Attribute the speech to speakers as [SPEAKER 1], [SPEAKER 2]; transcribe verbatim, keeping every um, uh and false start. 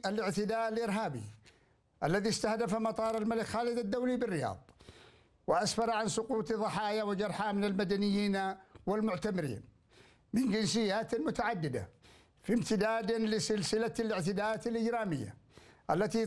[SPEAKER 1] الاعتداء الإرهابي الذي استهدف مطار الملك خالد الدولي بالرياض، وأسفر عن سقوط ضحايا وجرحى من المدنيين والمعتمرين من جنسيات متعددة، في امتداد لسلسلة الاعتداءات الإجرامية التي